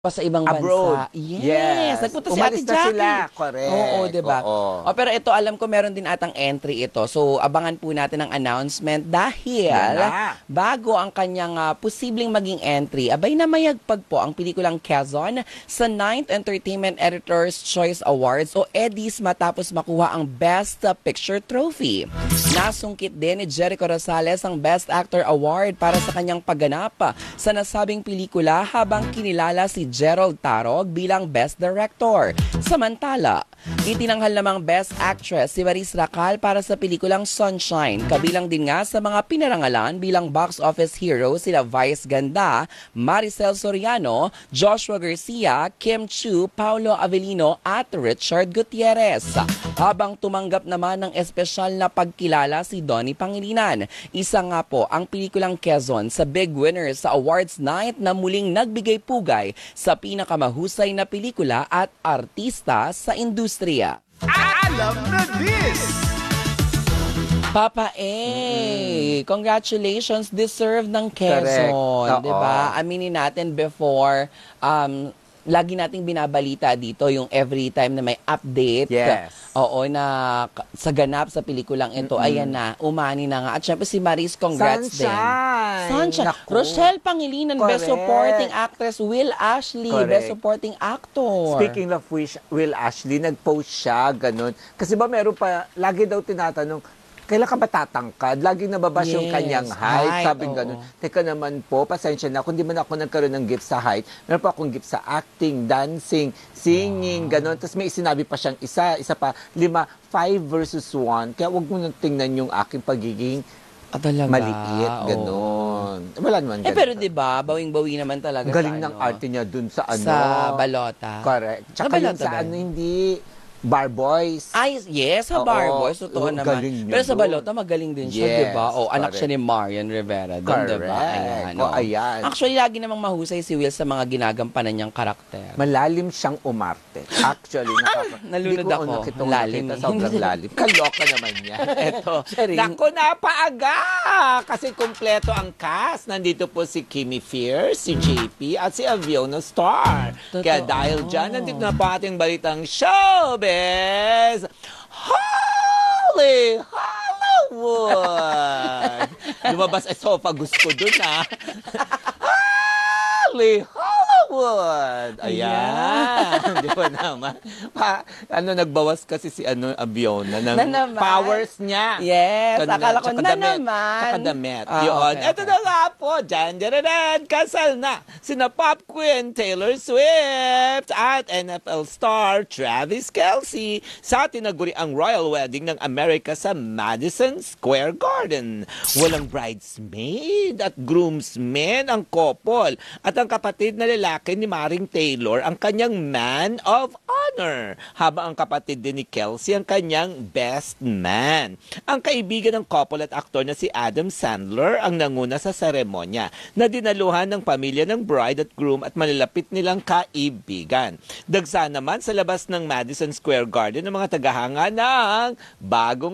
pa sa ibang Abroad. bansa. Yes. Nagpunta si Ate Umalis na Jackie. sila. Correct. Oo, diba? Oo. Pero ito, alam ko meron din atang entry ito. So, abangan po natin ang announcement dahil bago ang kanyang posibleng maging entry, abay namayagpag po ang pelikulang Quezon sa 9th Entertainment Editor's Choice Awards o Eddies matapos makuha ang Best Picture Trophy. Nasungkit din ni Jericho Rosales ang Best Actor Award para sa kanyang pagganap sa nasabing pelikula habang kinilala si Gerald Tarog bilang Best Director. Samantala, itinanghal namang Best Actress si Maris Racal para sa pelikulang Sunshine. Kabilang din nga sa mga pinarangalan bilang box office hero sila Vice Ganda, Maricel Soriano, Joshua Garcia, Kim Chu, Paulo Avellino at Richard Gutierrez. Habang tumanggap naman ng espesyal na pagkilala si Donnie Pangilinan. Isa nga po ang pelikulang Quezon sa big winners sa awards night na muling nagbigay pugay sa pinakamahusay na pelikula at artista sa industriya. Alam na this! Papa A, congratulations, deserve ng Quezon, 'di ba? Aminin natin before lagi nating binabalita dito yung every time na may update. Yes. Oo, na sa ganap sa pelikulang ito, ayan na, umani na nga. At syempre si Maris, congrats din. Sunshine. Naku. Rochelle Pangilinan, Best Correct. Supporting Actress. Will Ashley, Correct. Best Supporting Actor. Speaking of Will Ashley, nag-post siya, ganun. Kasi ba meron pa, lagi daw tinatanong, kailan ka ba tatangkad? Laging nababas yung kanyang height. Sabi ganun. Teka naman po, pasensya na. Kung di man ako nagkaroon ng gift sa height, meron pa akong gift sa acting, dancing, singing, ganun. Tapos may sinabi pa siyang isa pa, 5 versus 1. Kaya wag mo nang tingnan yung aking pagiging maliit, ganun. Wala naman ganun. Pero 'di ba, bawing-bawi naman talaga galing sa ng arte niya dun sa sa balota. Correct. Tsaka yung sa hindi Bar Boys. Ay, yes, sa Bar Boys, totoo naman. Pero sa balota, magaling din siya, Yes, di ba? Anak correct. siya ni Marian Rivera doon, di ba? Ayan, ayan. Actually, lagi namang mahusay si Will sa mga ginagampanan niyang karakter. Malalim siyang umarte. Actually, nalunod ako. Lalim. Sobrang lalim. Kaloka naman niya. Eto. Naku, napaaga! Kasi kumpleto ang cast. Nandito po si Kimi Fierce, si JP, at si Aviona Star. Kaya dahil dyan, nandito na po ating balitang showbiz. Holy Hollywood! Lumabas esophagus ko dun, Holy Hollywood! Ayan. Di ba naman? Nagbawas kasi si Aviona ng powers niya. Yes. Akala ko na naman. Kakadamit. Yun. Ito na nga po. Kasal na sina Pop Queen Taylor Swift at NFL star Travis Kelce sa tinaguriang royal wedding ng Amerika sa Madison Square Garden. Walang bridesmaid at groomsmen ang couple at ang kapatid na lalaki ni Maring Taylor ang kanyang man of honor, habang ang kapatid din ni Kelce ang kanyang best man. Ang kaibigan ng couple at aktor na si Adam Sandler ang nanguna sa seremonya na dinaluhan ng pamilya ng bride at groom at malalapit nilang kaibigan. Dagsa naman sa labas ng Madison Square Garden ng mga tagahanga ng bagong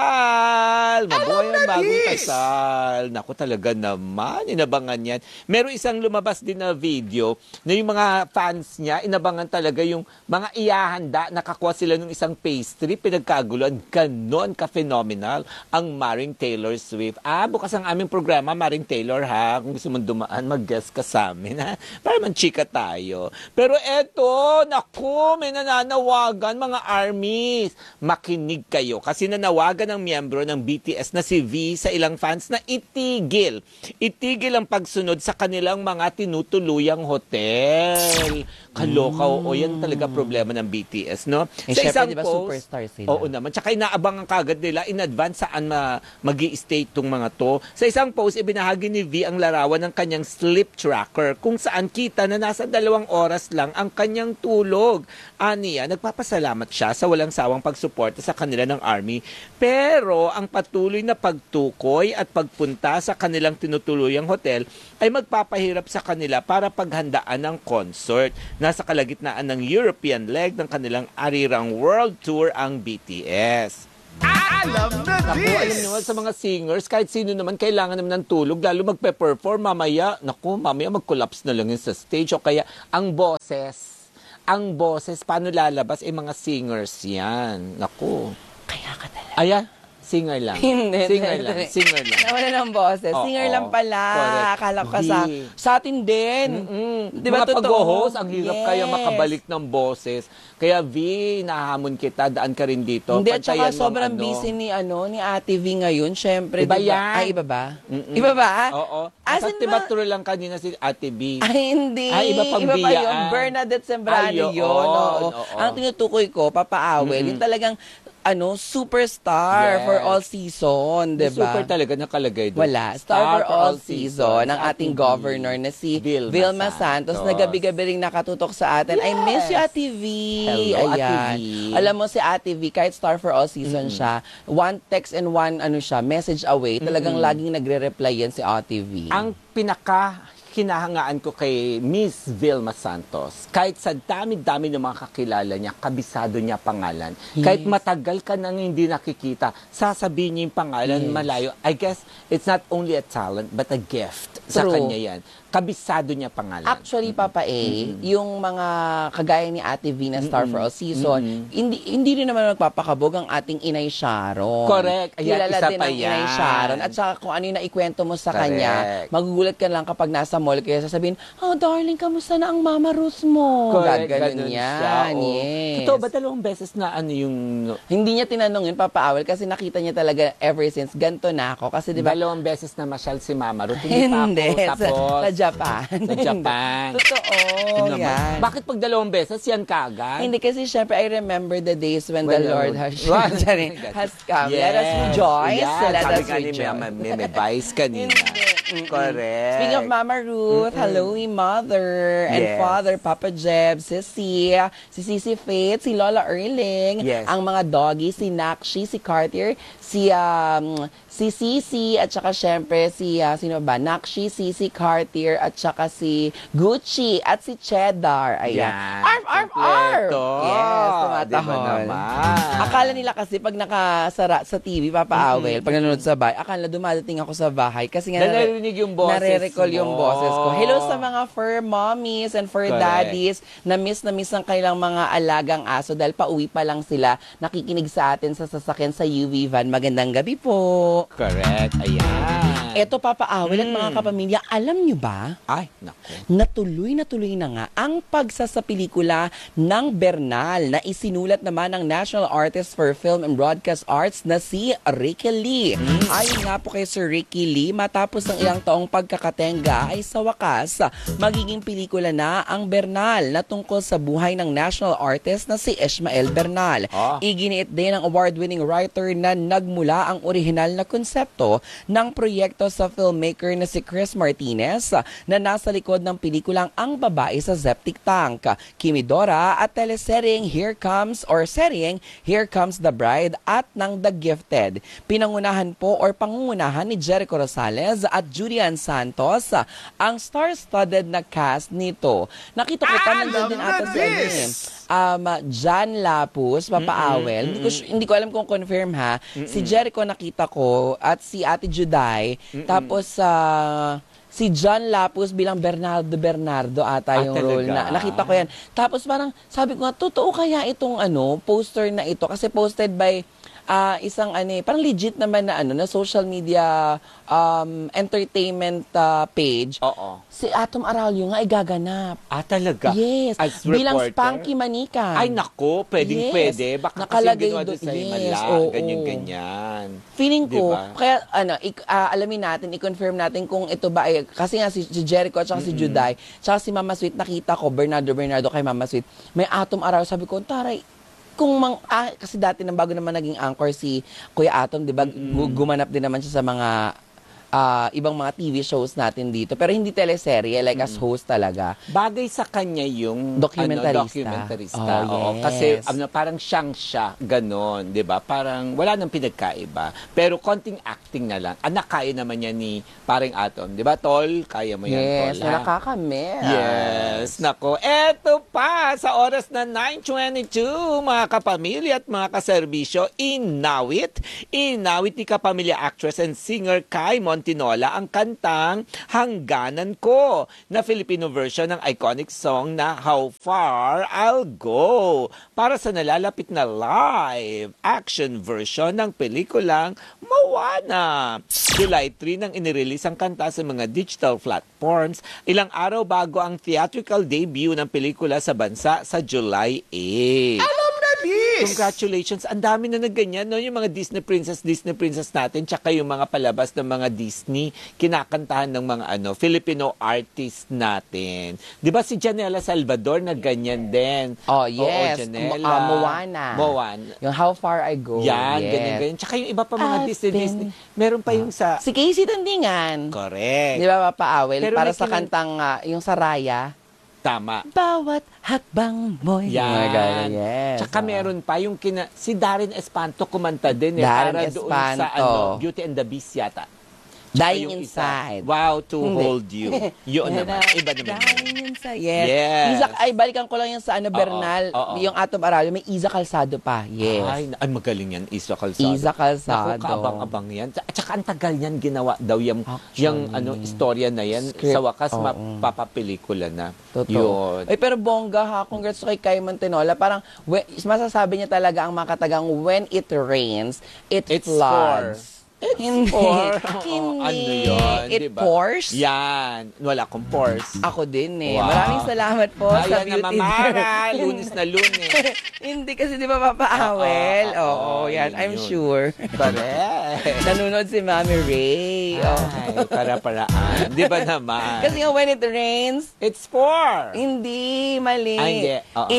kasal. Mabuhay ang bagong kasal. Naku, talaga naman, inabangan yan. Meron isang lumabas din na video na yung mga fans niya, inabangan talaga yung mga iyahanda, nakakuha sila ng isang pastry, pinagkaguluhan, ganon ka-phenomenal ang Maring Taylor Swift. Bukas ang aming programa, Maring Taylor, ha? Kung gusto mong dumaan, mag-guest ka sa amin, ha? Para man chika tayo. Pero eto, naku, may nananawagan, mga armies. Makinig kayo, kasi nanawagan ng miyembro ng BTS na si V sa ilang fans na itigil ang pagsunod sa kanilang mga tinutuluyang hotel. Kaloka, yan talaga problema ng BTS, no? Sa isang diba, post, superstar sila. Oo naman. Tsaka inaabangan kagad nila in advance saan mag-i-stay itong mga to. Sa isang post, ibinahagi ni V ang larawan ng kanyang sleep tracker kung saan kita na nasa 2 oras lang ang kanyang tulog. Aniya, nagpapasalamat siya sa walang sawang pagsuporta sa kanila ng army. Pero ang patuloy na pagtukoy at pagpunta sa kanilang tinutuluyang hotel ay magpapahirap sa kanila para paghandaan ng concert. Nasa kalagitnaan ng European leg ng kanilang arirang world tour ang BTS. Alam na Naku, alam this! niyo, sa mga singers, kahit sino naman, kailangan naman ng tulog, lalo magpe-perform, mamaya mag-collapse na lang yun sa stage. O kaya, ang boses, paano lalabas? Mga singers yan. Naku. Kaya ka talaga. Ayan, singer lang. Hindi. Singer lang. Nawala ng boses. Oo, Singer lang pala. correct. Akala ko Hindi. sa atin din. Di ba Mga totoo? pag-host, ang hirap kaya Yes. makabalik ng boses. Kaya V, nahamon kita, daan ka rin dito. Hindi, at saka Pantayan mo ang sobrang busy ni Ate V ngayon. Syempre, Iba diba? yan. Ay, iba ba? Iba ba? Oo. As Sa in Tibaturo lang kanina si Ate B. Ay, hindi. Ay, iba pang pa biyaan. yun. Bernadette Sembrano Ay, yun. yun. Oo. Oo. Ang tinutukoy ko, Papaawel, yung talagang superstar Yes. for all season, Di diba? Super talaga nakalagay doon. Wala. Star for all season. Ang ating governor na si Vilma Santos na gabi-gabi ring nakatutok sa atin. I miss you, Ate V. Hello, Ate Ayan. V. Alam mo si Ate V, kahit star for all season siya, one text and one message away, talagang laging nagre-reply yan si Ate V. Ang kinahangaan ko kay Miss Vilma Santos, kahit sa dami-dami ng mga kakilala niya, kabisado niya pangalan. Yes. Kahit matagal ka nang hindi nakikita, sasabihin niya yung pangalan malayo. I guess it's not only a talent, but a gift sa True. kanya yan. Kabisado niya pangalan. Actually, Papa A, yung mga kagaya ni Ate V na Star for All Season, hindi rin naman magpapakabog ang ating Inay Sharon. Correct. Ayan, Kilala isa din pa ang Inay yan. Sharon. At saka kung ano yung naikwento mo sa kanya, Correct. magugulat ka lang kapag nasa mall kaya sasabihin, oh, darling, kamusta na ang Mama Ruth mo? Correct. Ganun yan. oo. Yes. Totoo ba 2 beses na yung... Hindi niya tinanong yun, Papa Awel, kasi nakita niya talaga ever since, ganto na ako. Kasi di ba, 2 beses na masyal si Mama Ruth. Hindi pa ako. Tapos, sa Japan. sa Japan. Totoo, Yun naman. yan. Bakit pag 2 beses, yan kaagad? Hindi kasi syempre I remember the days when the Lord has come. Yes. Let us rejoice. Yan. Let Sabi us nga ni rejoice. may vice kanina. Correct. Speaking of Mama Ruth, hello, Mother and Yes. Father, Papa Jeb, si Sisi Faith, si Lola Erling, Yes. ang mga doggy, si Nakshi, si Cartier, si Sisi, at saka syempre si, sino ba? Nakshi, Sisi, Cartier, at saka si Gucci, at si Cheddar. Ayan. Yan. Arf, arf, arf! Kompleto. Yes, tumatahol. Diba naman? Akala nila kasi pag nakasara sa TV, Papa Awel, pag nanonood sa bahay, akala dadating ako sa bahay kasi nga Narinig yung boses nare-recall yung mo. boses ko. Hello sa mga fur mommies and fur Correct. daddies na miss ang kailang mga alagang aso dahil pauwi pa lang sila nakikinig sa atin sa sasakyan sa UV van. Magandang gabi po. Correct. Ayan. Eto, Papa Awel at mga kapamilya, alam nyo ba? Ay, naku. Natuloy na nga ang pagsasapelikula ng Bernal na isinulat naman ng National Artist for Film and Broadcast Arts na si Ricky Lee. Ayon nga po kay Sir Ricky Lee, matapos ng ilang taong pagkakatenga ay sa wakas, magiging pelikula na ang Bernal na tungkol sa buhay ng national artist na si Ishmael Bernal. Iginiit din ng award-winning writer na nagmula ang orihinal na konsepto ng proyekto sa filmmaker na si Chris Martinez na nasa likod ng pelikulang Ang Babae sa Septic Tank, Kimidora at teleseryeng Here Comes the Bride at ng The Gifted. Pinangunahan po or pangungunahan ni Jericho Rosales at Julian Santos ang star-studded na cast nito. Nakita ko pa nandun din ata si John Lapus, Papa Awel. Hindi ko alam kung confirm ha. Si Jericho nakita ko at si Ate Juday. Tapos si John Lapus bilang Bernardo ata yung role na. Nakita ko yan. Tapos parang sabi ko nga, totoo kaya itong poster na ito? Kasi posted by isang parang legit naman na social media entertainment page. Oo. Si Atom Aralio nga ay gaganap. Talaga? Yes. As Bilang reporter? Spanky Manika. Ay, naku. Yes. Pwede. Baka Nakalagay kasi ginawa doon doon. sa Yes, Himala. oo. Ganyan. Feeling ko, Diba? kaya alamin natin, i-confirm natin kung ito ba ay, kasi nga si Jericho at saka si Juday, tsaka si Mama Sweet, nakita ko, Bernardo kay Mama Sweet, may Atom Aralio. Sabi ko, taray, kasi dati nang bago naman naging anchor si Kuya Atom, di ba, gumanap din naman siya sa mga ibang mga TV shows natin dito. Pero hindi teleserye, like as host talaga. Bagay sa kanya yung documentarista. Oo, yes. kasi parang siyang siya, ganon, 'di ba? Parang wala nang pinagkaiba. Pero konting acting na lang. Anak, kaya naman yan ni Paring Atom, 'di ba, Tol? Kaya mo yan, Yes, Tol. Ha? nakakamiss. Yes, nako. Eto pa, sa oras na 9:22, mga kapamilya at mga kaserbisyo, inawit ni kapamilya actress and singer Kai Montinola ang kantang Hangganan Ko na Filipino version ng iconic song na How Far I'll Go para sa nalalapit na live action version ng pelikulang Moana. July 3 nang inirelease ang kanta sa mga digital platforms, ilang araw bago ang theatrical debut ng pelikula sa bansa sa July 8. Alam na this! Congratulations. Ang dami na nagganyan, no? Yung mga Disney princess natin, tsaka yung mga palabas ng mga Disney, kinakantahan ng mga Filipino artist natin. Di ba si Janela Salvador nagganyan din? Oh, yes. Oo, Janela. Moana. Yung How Far I Go. Yan, yes. ganyan. Tsaka yung iba pa mga I've Disney. Meron pa yung sa... Si Casey Tandingan. Correct. Di ba, Papa Awel? Pero Para may sa kantang, yung sa Raya. Tama. Bawat hakbang mo. Yan. Yes. Tsaka meron pa yung si Darren Espanto kumanta din Darren para doon sa Espanto. Beauty and the Beast yata. Dying Yung isa, Inside. Wow to Hindi. hold you. Yun naman. Iba naman. Dying Inside. Yes. Yes. Isaac, ay, balikan ko lang yung sa Bernal. oo. Yung Atom Aralio, may Isa Calzado pa. Yes. Ay, magaling yan. Isa Calzado. Isa Calzado. Naku, kaabang-abang yan. At saka ang tagal yan ginawa daw yung Actually. istorya na yan. Script. Sa wakas, Oo. mapapelikula na. Totoo. Yun. Ay, pero bongga ha. Congrats kay Kai Montinola. Parang, masasabi niya talaga ang makatagang, when it rains, it It's floods. Hindi. Or, Hindi. ano yun, It diba? pours? Yan. Wala akong pores. Ako din eh. Wow. Maraming salamat po sa Ayan na, beauty. Mamara. Lunes na lunes. Hindi kasi di ba papaawel? Oo, yan. I'm yun. sure. Correct. Nanonood si Mami Ray. Oh. Ay, para-paraan. Di ba naman? Kasi nga when it rains, It's for. hindi, mali. Ay, hindi. Oo.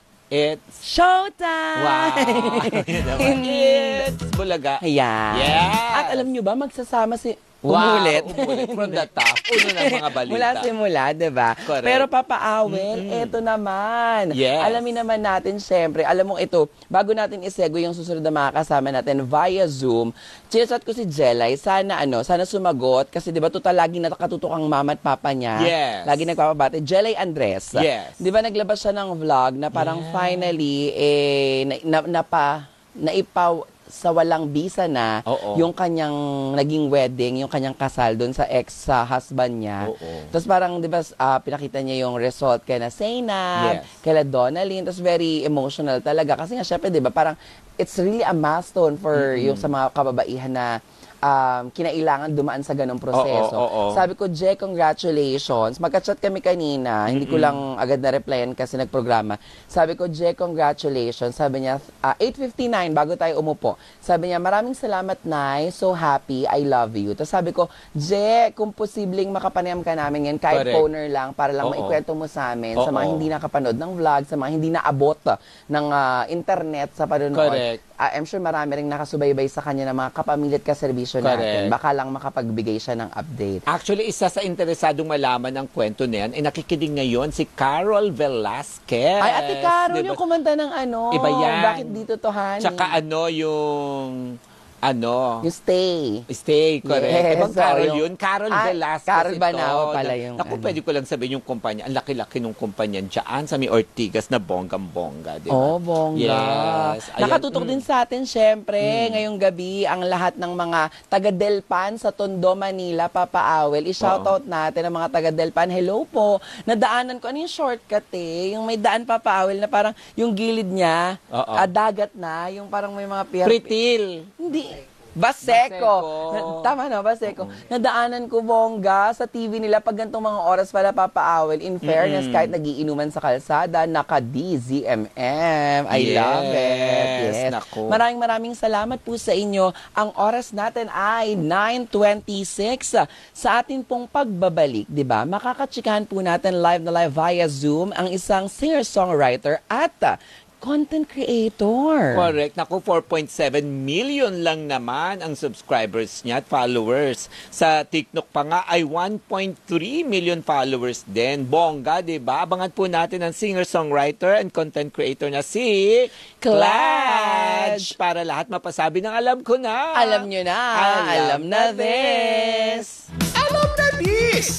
It's Showtime! wow. Yun naman. Hindi. It's Bulaga. Ayan. Yes. At alam nyo ba, magsasama si... Wow, Umulit. From the top. Uno ng mga balita. Mula simula, diba? Correct. Pero Papa Awel, eto naman. Yes. Alamin naman natin, syempre, alam mo ito, bago natin isegue yung susunod na mga kasama natin via Zoom, chinachat ko si Jelay, sana sumagot, kasi diba total lagi nakatutok ang mama at papa niya. Yes. Lagi nagpapabati. Jelay Andres. Yes. Diba naglabas siya ng vlog na parang finally, sa walang bisa na Oo. yung kanyang naging wedding, yung kanyang kasal doon sa ex-husband niya. Oo. Tapos parang, di ba, pinakita niya yung result kay na Zainab, Yes. kay la Donalyn. Tapos very emotional talaga. Kasi nga, syempre, di ba, parang it's really a milestone for yung sa mga kababaihan na kinailangan dumaan sa ganong proseso. Oo. Sabi ko, Jay, congratulations. Magka-chat kami kanina. Hindi ko lang agad na-replyan kasi nagprograma. Sabi ko, Jay, congratulations. Sabi niya, 8:59 bago tayo umupo. Sabi niya, maraming salamat, Nay. So happy. I love you. Tapos sabi ko, Jay, kung posibleng makapanayam ka namin yan, kahit Correct. phoner lang, para lang Oo. maikwento mo sa amin, sa mga Oo. hindi nakapanood ng vlog, sa mga hindi naabot ng internet sa panonood. Correct. I'm sure marami ring nakasubaybay sa kanya ng mga kapamilya at kaserbisyo natin. Correct. Baka lang makapagbigay siya ng update. Actually, isa sa interesadong malaman ng kwento na yan, ay nakikinig ngayon si Carol Velasquez. Ay, Ate Carol, Diba? yung kumanta ng Iba yan. Bakit dito to, honey? Tsaka yung Yung stay. Stay, correct. Yes, Ibang Carol yung- yun. Carol Ah, Velasquez Carol ito. Banao pala yung Naku, ano. pwede ko lang sabihin yung kumpanya. Ang laki-laki nung kumpanya dyan sa may Ortigas na bonggang-bongga, di ba? Oh, bongga. Yes. Ayan. Nakatutok din sa atin, syempre, ngayong gabi, ang lahat ng mga taga-Delpan sa Tondo, Manila, Papa Awel. I-shoutout natin ang mga taga-Delpan. Hello po. Nadaanan ko. Ano yung shortcut eh? Yung may daan, Papa Awel, na parang yung gilid niya, Oo. dagat na, yung parang may mga pier. Pritil. Hindi. Baseco. Tama no, Baseco. Nadaanan ko, bongga, sa TV nila pag ganitong mga oras pala papaawel. In fairness, kahit nagiinuman sa kalsada, naka-DZMM. I love it. Yes, Yes. naku. Maraming salamat po sa inyo. Ang oras natin ay 9:26 sa atin pong pagbabalik, 'di ba? Makakatsikahan po natin live na live via Zoom ang isang singer-songwriter at content creator. Correct. Naku, 4.7 million lang naman ang subscribers niya at followers. Sa TikTok pa nga ay 1.3 million followers din. Bongga, di ba? Abangan po natin ang singer-songwriter and content creator na si Cladge. Para lahat mapasabi ng alam ko na. Alam nyo na. Alam na this. Alam na this!